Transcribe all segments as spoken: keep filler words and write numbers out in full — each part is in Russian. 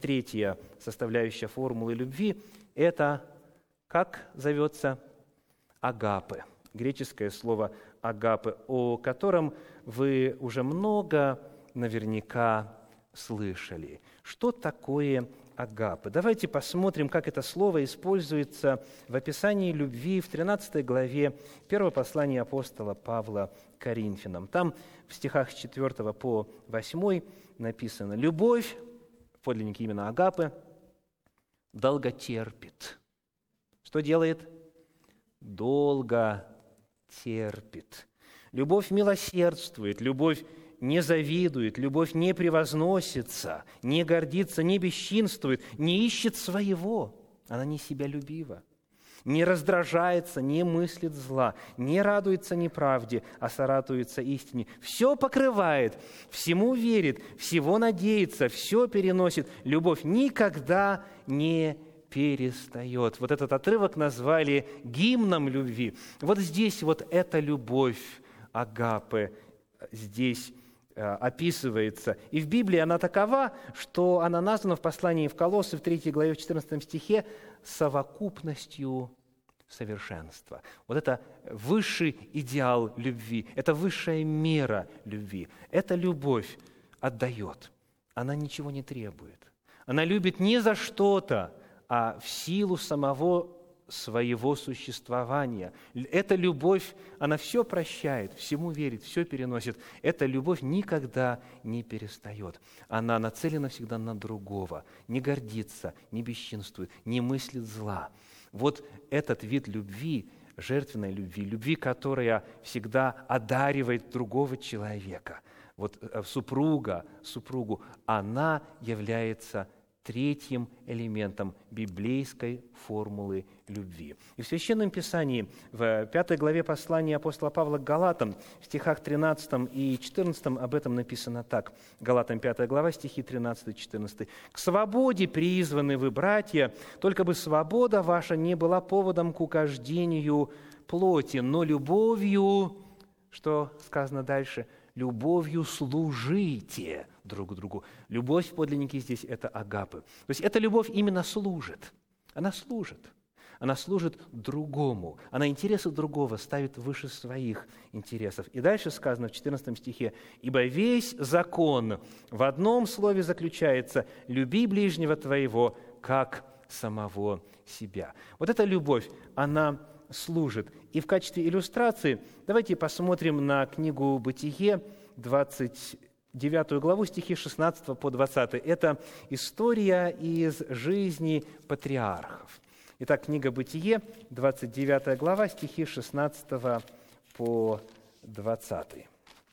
третья составляющая формулы любви – это, как зовется, агапе. Греческое слово агапе, о котором вы уже много наверняка слышали. Что такое агапе? Давайте посмотрим, как это слово используется в описании любви в тринадцатой главе первого послания апостола Павла к Коринфянам. Там в стихах с четвёртого по восьмой написано: «Любовь», в подлиннике именно агапе, «долго терпит». Что делает? Долго терпит. Любовь милосердствует, любовь не завидует, любовь не превозносится, не гордится, не бесчинствует, не ищет своего, она не себялюбива, не раздражается, не мыслит зла, не радуется неправде, а соратуется истине. Все покрывает, всему верит, всего надеется, все переносит. Любовь никогда не перестает. Вот этот отрывок назвали гимном любви. Вот здесь вот эта любовь, агапе, здесь описывается. И в Библии она такова, что она названа в послании в Колоссы в третьей главе в четырнадцатом стихе совокупностью совершенства. Вот это высший идеал любви, это высшая мера любви. Эта любовь отдает, она ничего не требует. Она любит не за что-то, а в силу самого своего существования. Эта любовь, она все прощает, всему верит, все переносит. Эта любовь никогда не перестает. Она нацелена всегда на другого, не гордится, не бесчинствует, не мыслит зла. Вот этот вид любви, жертвенной любви, любви, которая всегда одаривает другого человека, вот супруга, супругу, она является третьим элементом библейской формулы любви. И в Священном Писании, в пятой главе послания апостола Павла к Галатам, в стихах тринадцатом и четырнадцатом об этом написано так. Галатам пятая глава, стихи тринадцатый и четырнадцатый. «К свободе призваны вы, братья, только бы свобода ваша не была поводом к угождению плоти, но любовью», что сказано дальше, «любовью служите друг другу». Любовь в подлиннике здесь – это агапе. То есть эта любовь именно служит. Она служит. Она служит другому. Она интересы другого ставит выше своих интересов. И дальше сказано в четырнадцатом стихе: «Ибо весь закон в одном слове заключается: люби ближнего твоего, как самого себя». Вот эта любовь, она служит. И в качестве иллюстрации давайте посмотрим на книгу «Бытие», двадцать девятую главу, стихи шестнадцатого по двадцатый. Это история из жизни патриархов. Итак, книга «Бытие», двадцать девятая глава, стихи шестнадцатого по двадцатый.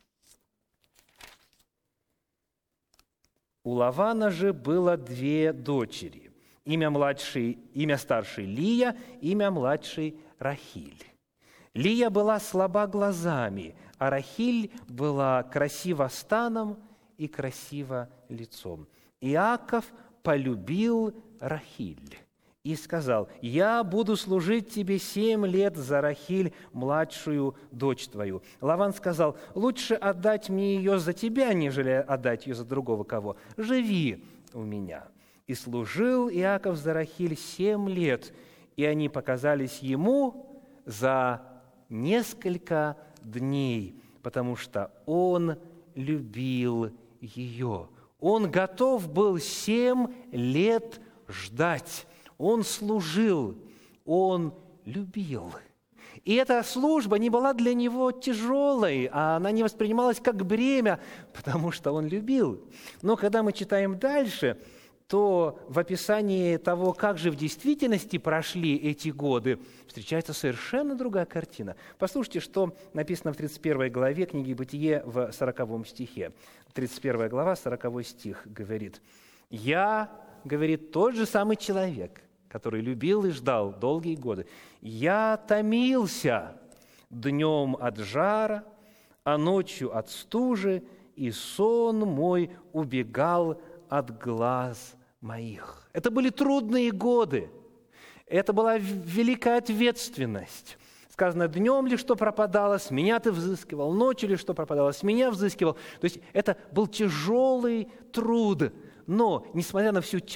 «У Лавана же было две дочери. Имя младшей, имя старшей Лия, имя младшей Рахиль. Лия была слаба глазами, а Рахиль была красива станом и красива лицом. Иаков полюбил Рахиль и сказал: «Я буду служить тебе семь лет за Рахиль, младшую дочь твою». Лаван сказал: «Лучше отдать мне ее за тебя, нежели отдать ее за другого кого. Живи у меня». И служил Иаков за Рахиль семь лет, и они показались ему за несколько дней, потому что он любил ее. Он готов был семь лет ждать. Он служил, он любил. И эта служба не была для него тяжелой, а она не воспринималась как бремя, потому что он любил. Но когда мы читаем дальше, то в описании того, как же в действительности прошли эти годы, встречается совершенно другая картина. Послушайте, что написано в тридцать первой главе книги «Бытие» в сороковом стихе. тридцать первая глава, сороковой стих говорит: «Я, — говорит тот же самый человек, который любил и ждал долгие годы, — я томился днем от жара, а ночью от стужи, и сон мой убегал от глаз моих». Это были трудные годы. Это была великая ответственность. Сказано: днем ли что пропадало, с меня ты взыскивал, ночью ли что пропадало, с меня взыскивал. То есть это был тяжелый труд. Но, несмотря на всю